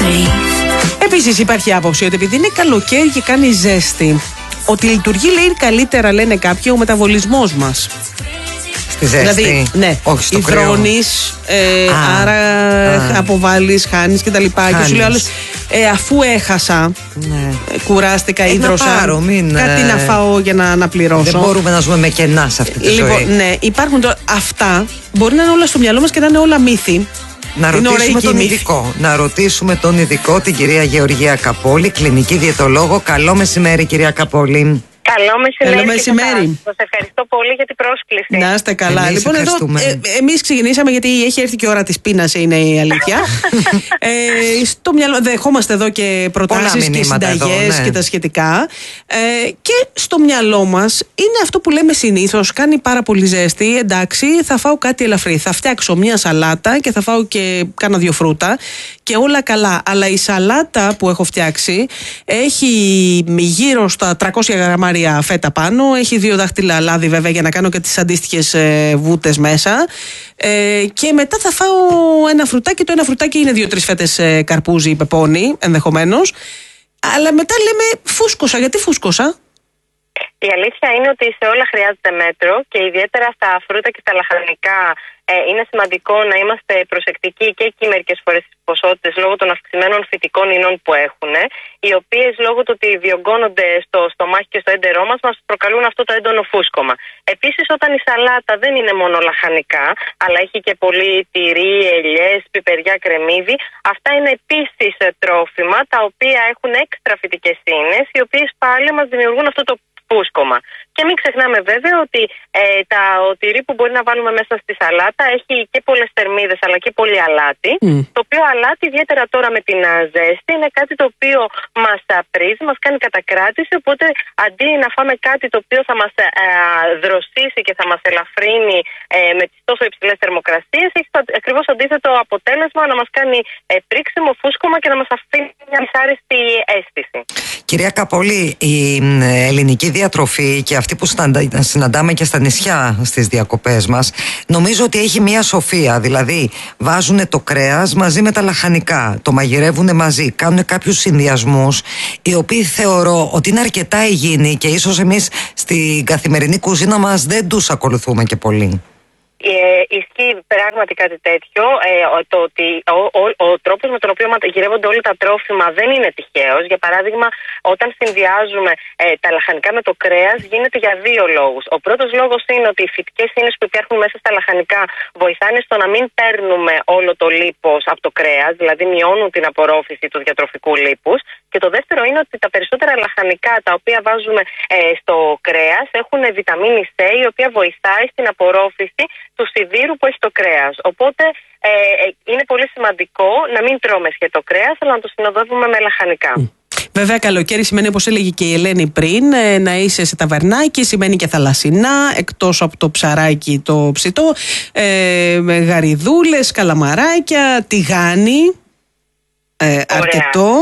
Επίσης υπάρχει άποψη ότι επειδή είναι καλοκαίρι και κάνει ζέστη, ότι λειτουργεί, λέει, καλύτερα, λένε κάποιοι, ο μεταβολισμός μας. Στη ζέστη. Δηλαδή, ναι, όχι στο κρύο. υδρώνεις, άρα αποβάλλεις, χάνεις κτλ. Και σου λέει άλλος, αφού έχασα, κουράστηκα, ίδρωσα, κάτι να φάω για να αναπληρώσω. Δεν μπορούμε να ζούμε με κενά σε αυτή τη ζωή. Ναι, υπάρχουν τώρα αυτά, μπορεί να είναι όλα στο μυαλό μας και να είναι όλα μύθι. Να ρωτήσουμε τον ειδικό. Να ρωτήσουμε τον ειδικό, την κυρία Γεωργία Καπόλη, κλινική διαιτολόγο. Καλό μεσημέρι, κυρία Καπόλη. Καλό μεσημέρι. Σας ευχαριστώ πολύ για την πρόσκληση. Να είστε καλά. Εμείς λοιπόν, εδώ εμείς ξεκινήσαμε γιατί έχει έρθει και η ώρα της πείνας, είναι η αλήθεια. Στο μυαλό, δεχόμαστε εδώ και προτάσεις και συνταγές και τα σχετικά. Και στο μυαλό μας είναι αυτό που λέμε συνήθως, κάνει πάρα πολύ ζέστη. Εντάξει, θα φάω κάτι ελαφρύ. Θα φτιάξω μια σαλάτα και θα φάω και κάνα δύο φρούτα και όλα καλά. Αλλά η σαλάτα που έχω φτιάξει έχει γύρω στα 300 γραμμάρια φέτα πάνω, έχει 2 δάχτυλα λάδι βέβαια για να κάνω και τις αντίστοιχες βούτες μέσα, και μετά θα φάω ένα φρουτάκι. Το ένα φρουτάκι είναι 2-3 φέτες καρπούζι ή πεπόνι ενδεχομένως, αλλά μετά λέμε φούσκωσα. Γιατί φούσκωσα? Η αλήθεια είναι ότι σε όλα χρειάζεται μέτρο και ιδιαίτερα στα φρούτα και στα λαχανικά είναι σημαντικό να είμαστε προσεκτικοί και εκεί μερικές φορές στις ποσότητες λόγω των αυξημένων φυτικών ινών που έχουν, οι οποίες λόγω του ότι διωγγώνονται στο στομάχι και στο έντερό μας προκαλούν αυτό το έντονο φούσκωμα. Επίσης, όταν η σαλάτα δεν είναι μόνο λαχανικά, αλλά έχει και πολύ τυρί, ελιές, πιπεριά, κρεμμύδι, αυτά είναι επίσης τρόφιμα τα οποία έχουν έξτρα φυτικές ίνες, οι οποίες πάλι μας δημιουργούν αυτό το φούσκωμα. Και μην ξεχνάμε βέβαια ότι το τυρί που μπορεί να βάλουμε μέσα στη σαλάτα έχει και πολλές θερμίδες αλλά και πολύ αλάτι. Το οποίο αλάτι, ιδιαίτερα τώρα με την ζέστη, είναι κάτι το οποίο μας πρίζει, μας κάνει κατακράτηση. Οπότε αντί να φάμε κάτι το οποίο θα μας δροσίσει και θα μας ελαφρύνει με τις τόσο υψηλές θερμοκρασίες, έχει το ακριβώς αντίθετο αποτέλεσμα, να μας κάνει πρίξιμο, φούσκωμα και να μας αφήνει μια δυσάρεστη αίσθηση. Κυρία Καπόλη, η ελληνική διατροφή και αυτή που συναντάμε και στα νησιά στις διακοπές μας, νομίζω ότι έχει μια σοφία. Δηλαδή βάζουν το κρέας μαζί με τα λαχανικά, το μαγειρεύουν μαζί, κάνουν κάποιους συνδυασμούς οι οποίοι θεωρώ ότι είναι αρκετά υγιεινοί και ίσως εμείς στην καθημερινή κουζίνα μας δεν τους ακολουθούμε και πολύ. Ισχύει πράγματι κάτι τέτοιο. Το ότι ο τρόπος με τον οποίο μαγειρεύονται όλα τα τρόφιμα δεν είναι τυχαίος. Για παράδειγμα, όταν συνδυάζουμε τα λαχανικά με το κρέας, γίνεται για 2 λόγους. Ο πρώτος λόγος είναι ότι οι φυτικές ίνες που υπάρχουν μέσα στα λαχανικά βοηθάνε στο να μην παίρνουμε όλο το λίπος από το κρέας, δηλαδή μειώνουν την απορρόφηση του διατροφικού λίπους. Και το δεύτερο είναι ότι τα περισσότερα λαχανικά τα οποία βάζουμε στο κρέας έχουν βιταμίνη C, η οποία βοηθάει στην απορρόφηση του σιδήρου που έχει το κρέας. Οπότε είναι πολύ σημαντικό να μην τρώμε σκέτο κρέας, αλλά να το συνοδεύουμε με λαχανικά. Βέβαια, καλοκαίρι σημαίνει, όπως έλεγε και η Ελένη πριν, να είσαι σε ταβερνάκι, σημαίνει και θαλασσινά, εκτός από το ψαράκι το ψητό, με γαριδούλες, καλαμαράκια, τηγάνι, αρκετό.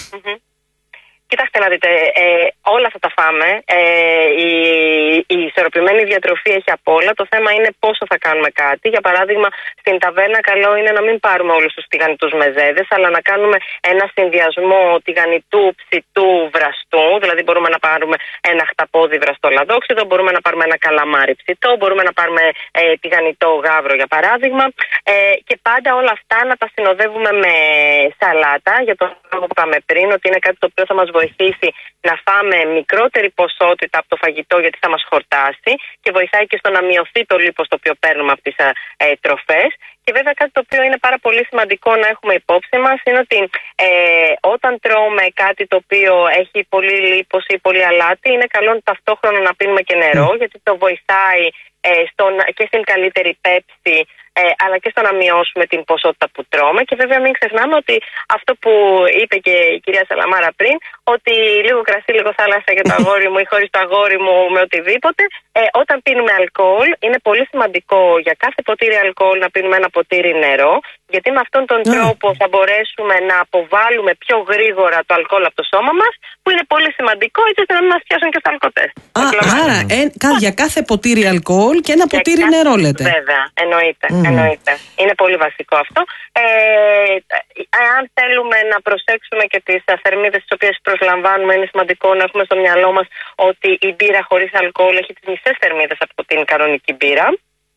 Κοιτάξτε να δείτε, όλα θα τα φάμε. Η ισορροπημένη διατροφή έχει απ' όλα. Το θέμα είναι πόσο θα κάνουμε κάτι. Για παράδειγμα, στην ταβέρνα καλό είναι να μην πάρουμε όλους τους τηγανιτούς μεζέδες, αλλά να κάνουμε ένα συνδυασμό τηγανιτού, ψητού, βραστού. Δηλαδή μπορούμε να πάρουμε ένα χταπόδι βραστό λαδόξιδο, μπορούμε να πάρουμε ένα καλαμάρι ψητό, μπορούμε να πάρουμε τηγανιτό γάβρο για παράδειγμα. Και πάντα όλα αυτά να τα συνοδεύουμε με σαλάτα, για τον λόγο που είπαμε πριν, ότι είναι κάτι το οποίο θα μας βοηθήσει να φάμε μικρότερη ποσότητα από το φαγητό, γιατί θα μας χορτάσει και βοηθάει και στο να μειωθεί το λίπος το οποίο παίρνουμε από τις τροφές. Και βέβαια κάτι το οποίο είναι πάρα πολύ σημαντικό να έχουμε υπόψη μας είναι ότι όταν τρώμε κάτι το οποίο έχει πολύ λίπος ή πολύ αλάτι, είναι καλό ταυτόχρονα να πίνουμε και νερό, γιατί το βοηθάει και στην καλύτερη πέψη, αλλά και στο να μειώσουμε την ποσότητα που τρώμε. Και βέβαια μην ξεχνάμε ότι αυτό που είπε και η κυρία Σαλαμάρα πριν, ότι λίγο κρασί, λίγο θάλασσα για το αγόρι μου ή χωρίς το αγόρι μου με οτιδήποτε. Όταν πίνουμε αλκοόλ, είναι πολύ σημαντικό για κάθε ποτήρι αλκοόλ να πίνουμε ένα ποτήρι νερό, γιατί με αυτόν τον τρόπο θα μπορέσουμε να αποβάλουμε πιο γρήγορα το αλκοόλ από το σώμα μας, που είναι πολύ σημαντικό έτσι ώστε να μην μας πιάσουν και σταλκωτές. Άρα για κάθε ποτήρι αλκοόλ και ένα ποτήρι νερό, λέτε. Βέβαια, εννοείται. Εννοείται. Είναι πολύ βασικό αυτό. Αν θέλουμε να προσέξουμε και τις θερμίδες τις οποίες προσλαμβάνουμε, είναι σημαντικό να έχουμε στο μυαλό μας ότι η μπύρα χωρίς αλκοόλ έχει τις μισές θερμίδες από την κανονική μπύρα.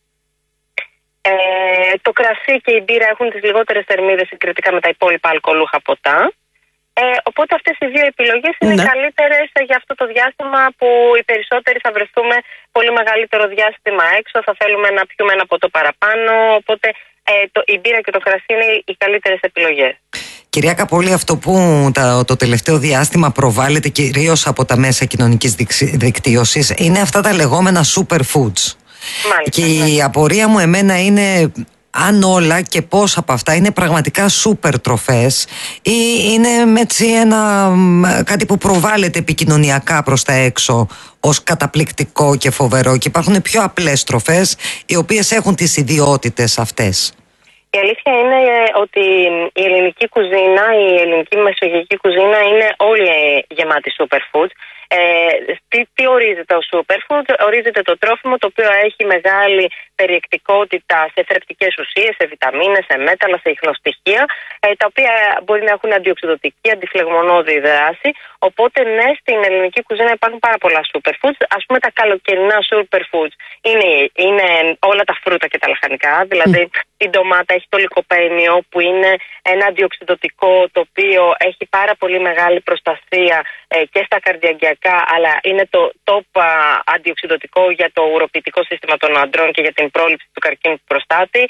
Το κρασί και η μπύρα έχουν τις λιγότερες θερμίδες συγκριτικά με τα υπόλοιπα αλκοολούχα ποτά. Οπότε αυτές οι δύο επιλογές είναι καλύτερες για αυτό το διάστημα που οι περισσότεροι θα βρεθούμε πολύ μεγαλύτερο διάστημα έξω, θα θέλουμε να πιούμε ένα ποτό παραπάνω, οπότε η μπύρα και το κρασί είναι οι καλύτερες επιλογές. Κυρία Καπόλη, αυτό που το τελευταίο διάστημα προβάλλεται κυρίως από τα μέσα κοινωνικής δικτύωσης είναι αυτά τα λεγόμενα superfoods. Μάλιστα, και η απορία μου εμένα είναι αν όλα και πώς από αυτά είναι πραγματικά σούπερ τροφές ή είναι κάτι που προβάλλεται επικοινωνιακά προς τα έξω ως καταπληκτικό και φοβερό, και υπάρχουν πιο απλές τροφές οι οποίες έχουν τις ιδιότητες αυτές. Η αλήθεια είναι ότι η ελληνική κουζίνα, η ελληνική μεσογειακή κουζίνα είναι όλη γεμάτη superfoods. Τι ορίζεται ο superfood? Ορίζεται το τρόφιμο το οποίο έχει μεγάλη περιεκτικότητα σε θρεπτικές ουσίες, σε βιταμίνες, σε μέταλλα, σε ιχνοστοιχεία, τα οποία μπορεί να έχουν αντιοξειδωτική, αντιφλεγμονώδη δράση. Οπότε ναι, στην ελληνική κουζίνα υπάρχουν πάρα πολλά superfoods. Ας πούμε τα καλοκαιρινά superfoods είναι όλα τα φρούτα και τα λαχανικά. Δηλαδή η ντομάτα έχει το λικοπαΐνιο που είναι ένα αντιοξειδωτικό το οποίο έχει πάρα πολύ μεγάλη προστασία και στα καρδιαγγειακά, αλλά είναι το top αντιοξειδωτικό για το ουροποιητικό σύστημα των αντρών και για την πρόληψη του καρκίνου του προστάτη.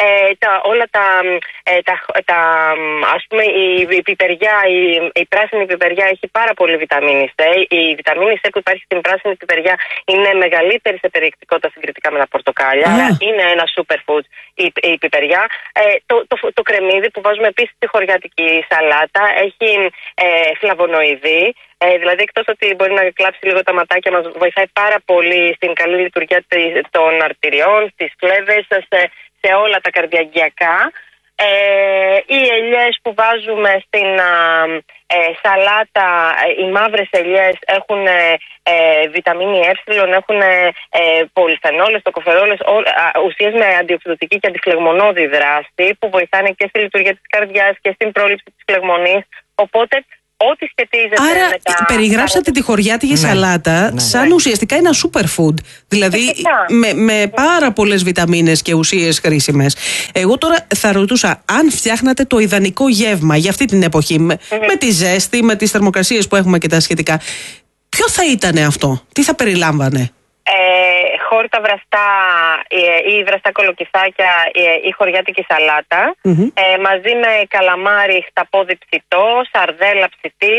Ας πούμε η πιπεριά, η πράσινη πιπεριά έχει πάρα πολύ βιταμίνη C. Η βιταμίνη C που υπάρχει στην πράσινη πιπεριά είναι μεγαλύτερη σε περιεκτικότητα συγκριτικά με τα πορτοκάλια. Είναι ένα superfood η πιπεριά. Το κρεμμύδι που βάζουμε επίσης στη χωριάτικη σαλάτα έχει φλαβονοειδή. Δηλαδή, εκτός ότι μπορεί να κλάψει λίγο τα ματάκια, μας βοηθάει πάρα πολύ στην καλή λειτουργία των αρτηριών, στις φλέβες, σε όλα τα καρδιαγγειακά. Οι ελιές που βάζουμε στην σαλάτα, οι μαύρες ελιές έχουν βιταμίνη Ε, έχουν πολυφενόλες, τοκοφερόλες, ουσίες με αντιοξειδωτική και αντιφλεγμονώδη δράση που βοηθάνε και στη λειτουργία της καρδιάς και στην πρόληψη της φλεγμονής. Οπότε ό,τι σχετίζεται. Άρα, με περιγράψατε τη χωριάτικη σαλάτα σαν ουσιαστικά ένα superfood. Δηλαδή, με πάρα πολλές βιταμίνες και ουσίες χρήσιμες. Εγώ τώρα θα ρωτούσα, αν φτιάχνατε το ιδανικό γεύμα για αυτή την εποχή, με τη ζέστη, με τις θερμοκρασίες που έχουμε και τα σχετικά, ποιο θα ήταν αυτό, τι θα περιλάμβανε? Χόρτα βραστά ή βραστά κολοκυθάκια ή χωριάτικη σαλάτα, μαζί με καλαμάρι χταπόδι ψητό, σαρδέλα ψητή.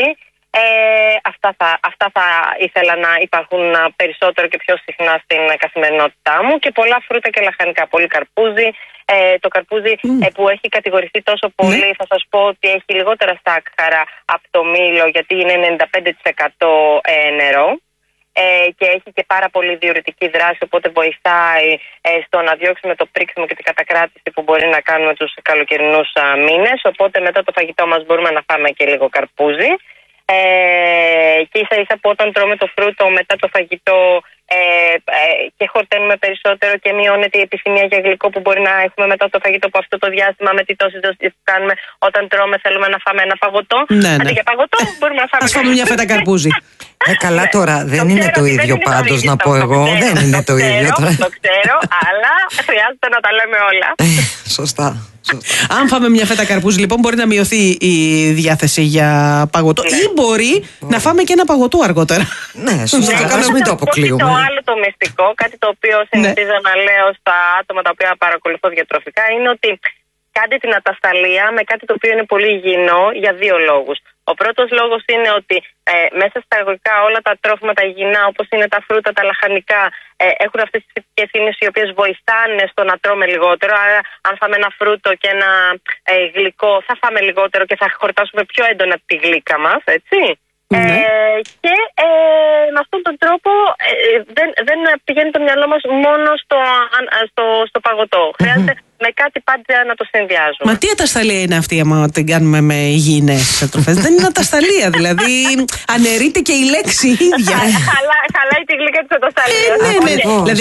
Αυτά θα ήθελα να υπάρχουν περισσότερο και πιο συχνά στην καθημερινότητά μου, και πολλά φρούτα και λαχανικά, πολύ καρπούζι. Το καρπούζι που έχει κατηγορηθεί τόσο πολύ, θα σας πω ότι έχει λιγότερα σάκχαρα από το μήλο, γιατί είναι 95% νερό. Και έχει και πάρα πολύ διουρητική δράση, οπότε βοηθάει στο να διώξουμε το πρίξιμο και την κατακράτηση που μπορεί να κάνουμε τους καλοκαιρινούς μήνες. Οπότε μετά το φαγητό μας μπορούμε να φάμε και λίγο καρπούζι. Και ίσα ίσα που όταν τρώμε το φρούτο μετά το φαγητό και χορταίνουμε περισσότερο και μειώνεται η επιθυμία για γλυκό που μπορεί να έχουμε μετά το φαγητό, που αυτό το διάστημα με τη τόση δόση που κάνουμε όταν τρώμε θέλουμε να φάμε ένα παγωτό. Αντί για παγωτό μπορούμε να φάμε. Ας φάμε μια φέτα καρπούζι. Καλά τώρα, δεν είναι το ίδιο πάντως να πω εγώ. Δεν είναι το ίδιο τώρα. Το ξέρω, αλλά χρειάζεται να τα λέμε όλα. Σωστά. Αν φάμε μια φέτα καρπούζι, λοιπόν, μπορεί να μειωθεί η διάθεση για παγωτό, ή μπορεί να φάμε και ένα παγωτό αργότερα. Ναι, σωστά. Ας μην το αποκλείουμε. Το άλλο το μυστικό, κάτι το οποίο συνηθίζω να λέω στα άτομα τα οποία παρακολουθώ διατροφικά, είναι ότι κάντε την ατασταλία με κάτι το οποίο είναι πολύ υγιεινό για δύο λόγους. Ο πρώτος λόγος είναι ότι μέσα στα αγωγικά όλα τα τρόφιμα, τα υγιεινά, όπως είναι τα φρούτα, τα λαχανικά, έχουν αυτές τις θετικές ίνες οι οποίες βοηθάνε στο να τρώμε λιγότερο. Άρα, αν φάμε ένα φρούτο και ένα γλυκό, θα φάμε λιγότερο και θα χορτάσουμε πιο έντονα τη γλύκα μας, έτσι. Και με αυτόν τον τρόπο δεν πηγαίνει το μυαλό μας μόνο στο παγωτό. Χρειάζεται με κάτι πάντα να το συνδυάζουμε. Μα τι ατασταλία είναι αυτή, άμα την κάνουμε με υγιεινές τροφές? Δεν είναι ατασταλία, δηλαδή αναιρείται και η λέξη ίδια. Χαλάει τη γλυκά της ατασταλίας. Ναι. Δηλαδή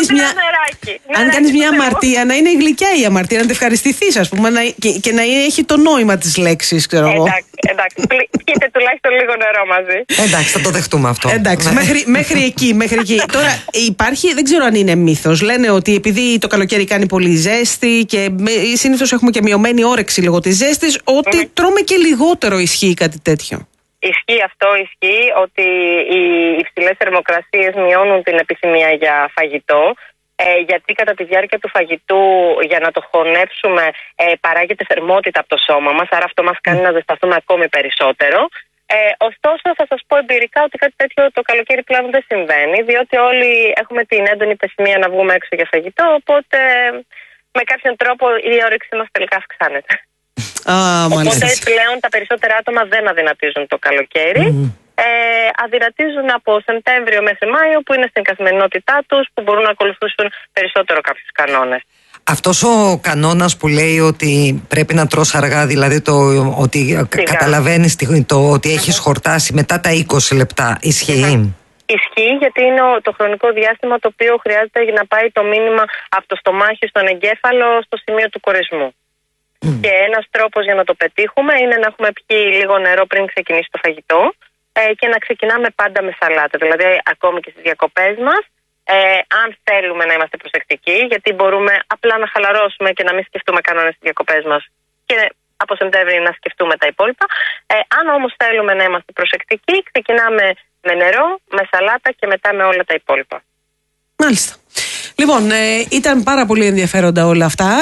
αν κάνεις μια αμαρτία, να είναι γλυκιά η αμαρτία, να την ευχαριστηθείς, ας πούμε, και να έχει το νόημα της λέξης, ξέρω εγώ. Εντάξει. Πείτε τουλάχιστον λίγο νερό μαζί. Εντάξει, θα το δεχτούμε αυτό. Εντάξει, μέχρι εκεί. Τώρα υπάρχει, δεν ξέρω αν είναι μύθος. Λένε ότι επειδή το καλοκαίρι κάνει πολύ ζέστη και συνήθως έχουμε και μειωμένη όρεξη λόγω της ζέστης, ότι τρώμε και λιγότερο. Ισχύει κάτι τέτοιο? Ισχύει ότι οι υψηλές θερμοκρασίες μειώνουν την επιθυμία για φαγητό. Γιατί κατά τη διάρκεια του φαγητού, για να το χωνέψουμε, παράγεται θερμότητα από το σώμα μας, άρα αυτό μας κάνει να ζεσταθούμε ακόμη περισσότερο. Ωστόσο, θα σας πω εμπειρικά ότι κάτι τέτοιο το καλοκαίρι πλέον δεν συμβαίνει, διότι όλοι έχουμε την έντονη επιθυμία να βγούμε έξω για φαγητό, οπότε με κάποιον τρόπο η όρεξή μας τελικά αυξάνεται. Οπότε πλέον τα περισσότερα άτομα δεν αδυνατίζουν το καλοκαίρι. Αδυνατίζουν από Σεπτέμβριο μέχρι Μάιο, που είναι στην καθημερινότητά τους, που μπορούν να ακολουθήσουν περισσότερο κάποιους κανόνες. Αυτός ο κανόνας που λέει ότι πρέπει να τρως αργά, δηλαδή ότι καταλαβαίνεις ότι έχεις χορτάσει μετά τα 20 λεπτά, ισχύει? Ισχύει, γιατί είναι το χρονικό διάστημα το οποίο χρειάζεται για να πάει το μήνυμα από το στομάχι στον εγκέφαλο στο σημείο του κορεσμού. Και ένας τρόπος για να το πετύχουμε είναι να έχουμε πιει λίγο νερό πριν ξεκινήσει το φαγητό και να ξεκινάμε πάντα με σαλάτα. Δηλαδή, ακόμη και στις διακοπές μας, αν θέλουμε να είμαστε προσεκτικοί, γιατί μπορούμε απλά να χαλαρώσουμε και να μην σκεφτούμε κανόνες στις διακοπές μας και από Σεπτέμβρη να σκεφτούμε τα υπόλοιπα. Αν όμως θέλουμε να είμαστε προσεκτικοί, ξεκινάμε με νερό, με σαλάτα και μετά με όλα τα υπόλοιπα. Μάλιστα. Λοιπόν, ήταν πάρα πολύ ενδιαφέροντα όλα αυτά.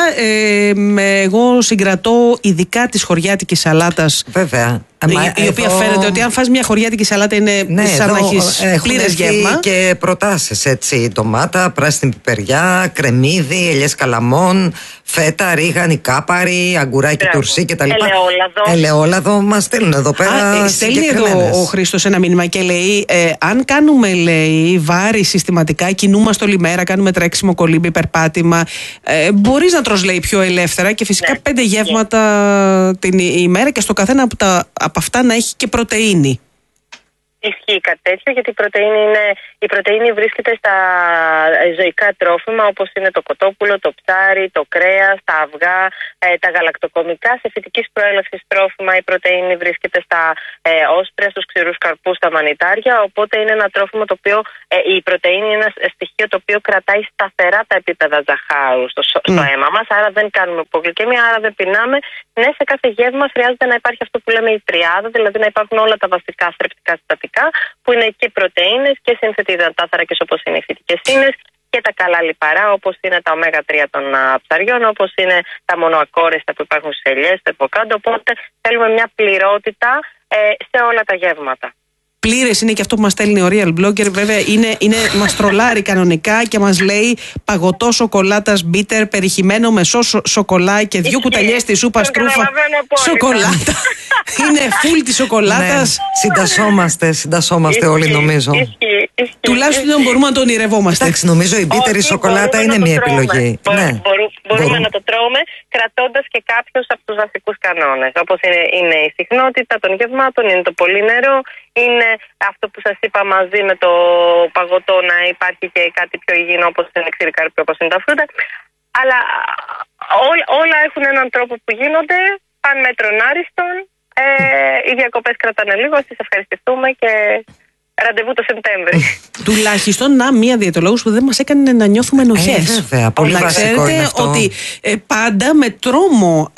Εγώ συγκρατώ ειδικά της χωριάτικης σαλάτας. Βέβαια. Η οποία φαίνεται ότι αν φας μια χωριάτικη σαλάτα είναι σαν να έχεις πλήρες γεύμα. Και προτάσεις, έτσι, ντομάτα, πράσινη πιπεριά, κρεμμύδι, ελιές καλαμών, φέτα, ρίγανη, κάπαρη, αγκουράκι τουρσί κτλ. Ελαιόλαδο. Μας στέλνουν εδώ πέρα. Στέλνει εδώ ο Χρήστος ένα μήνυμα και λέει: αν κάνουμε, λέει, βάρη συστηματικά, κινούμαστε όλη μέρα, κάνουμε τρέξιμο, κολύμπι, περπάτημα, μπορείς να τρως, λέει, πιο ελεύθερα και φυσικά 5 γεύματα την ημέρα και στο καθένα από αυτά να έχει και πρωτεΐνη. Ισχύει κάτι τέτοιο, γιατί η πρωτεΐνη βρίσκεται στα ζωικά τρόφιμα, όπως είναι το κοτόπουλο, το ψάρι, το κρέας, τα αυγά, τα γαλακτοκομικά. Σε φυτικής προέλευσης τρόφιμα η πρωτεΐνη βρίσκεται στα όσπρια, στους ξηρούς καρπούς, στα μανιτάρια. Οπότε είναι ένα τρόφιμο το οποίο η πρωτεΐνη είναι ένα στοιχείο το οποίο κρατάει σταθερά τα επίπεδα ζαχάρου στο αίμα μας. Άρα δεν κάνουμε υπογλυκαιμία, άρα δεν πεινάμε. Ναι, σε κάθε γεύμα χρειάζεται να υπάρχει αυτό που λέμε η τριάδα, δηλαδή να υπάρχουν όλα τα βασικά θρεπτικά συστατικά, που είναι και πρωτεΐνες και σύνθετοι υδατάνθρακες, όπως είναι οι φυτικές ίνες, και τα καλά λιπαρά, όπως είναι τα ω3 των ψαριών, όπως είναι τα μονοακόρεστα που υπάρχουν στις ελιές, στο υποκάτω. Οπότε θέλουμε μια πληρότητα σε όλα τα γεύματα. Πλήρες είναι και αυτό που μας στέλνει ο Real Blogger. Βέβαια μας τρολάρει κανονικά και μας λέει παγωτό σοκολάτας bitter περιχυμένο με σοκολά και 2 κουταλιές τη σούπα στρούφα σοκολάτα. Είναι full τη σοκολάτας. Συντασσόμαστε όλοι, νομίζω. Τουλάχιστον μπορούμε να το ονειρευόμαστε. Εντάξει, νομίζω η bitter σοκολάτα είναι μια επιλογή. Μπορούμε να το τρώμε κρατώντας και κάποιους από τους βασικούς κανόνες. Όπως είναι η συχνότητα των γευμάτων, είναι το πολύ νερό, είναι αυτό που σας είπα μαζί με το παγωτό, να υπάρχει και κάτι πιο υγιεινό, όπως είναι ξηρή καρπή, όπως είναι τα φρούτα. Αλλά όλα έχουν έναν τρόπο που γίνονται, παν μέτρον άριστον. Οι διακοπές κρατάνε λίγο, σας ευχαριστηθούμε και ραντεβού το Σεπτέμβρη. Τουλάχιστον μία διαιτολόγος που δεν μας έκανε να νιώθουμε ενοχές. Βέβαια, πολύ βασικό είναι αυτό. Ότι πάντα με τρόμο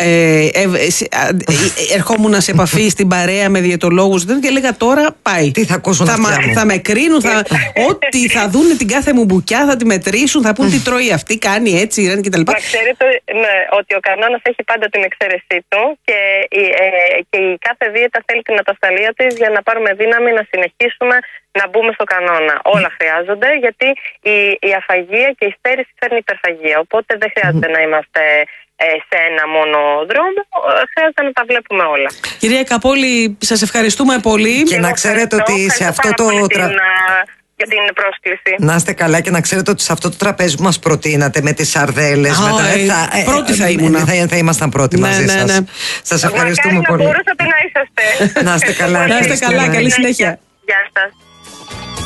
ερχόμουν σε επαφή στην παρέα με διαιτολόγους και έλεγα τώρα πάει. Τι θα ακούσουν θα με κρίνουν, ότι θα δουν την κάθε μου μπουκιά, θα τη μετρήσουν, θα πούν τι τρώει αυτή, κάνει έτσι κτλ. Να ξέρετε ότι ο κανόνας έχει πάντα την εξαίρεσή του και η κάθε δίαιτα θέλει την ατασταλία της για να πάρουμε δύναμη να συνεχίσουμε να μπούμε στο κανόνα. Όλα χρειάζονται, γιατί η αφαγία και η στέρηση φέρνει υπερφαγία. Οπότε δεν χρειάζεται να είμαστε σε ένα μόνο δρόμο, χρειάζεται να τα βλέπουμε όλα. Κυρία Καπόλη, σας ευχαριστούμε πολύ. Και να ξέρετε ότι σε αυτό το για την πρόσκληση. Να είστε καλά και να ξέρετε ότι σε αυτό το τραπέζι που μας προτείνατε με τις σαρδέλες, πρώτοι θα ήμουν. Θα ήμασταν πρώτοι μαζί σας. Ναι. Σας ευχαριστούμε πολύ. Να μπορούσατε να είσαστε. Να είστε καλά. Να είστε καλά, καλή συνέχεια. Γεια σας.